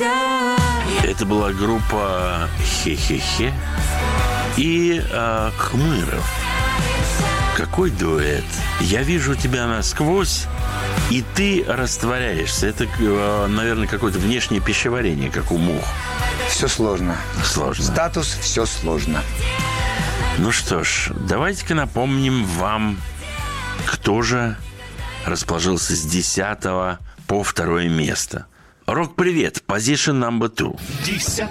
Это была группа Хе-Хе-Хе и Хмыров. Какой дуэт. Я вижу тебя насквозь, и ты растворяешься. Это, наверное, какое-то внешнее пищеварение, как у мух. Все сложно. Сложно. Статус «все сложно». Ну что ж, давайте-ка напомним вам, кто же расположился с 10 по 2 место. Рок-привет, position number 2. 10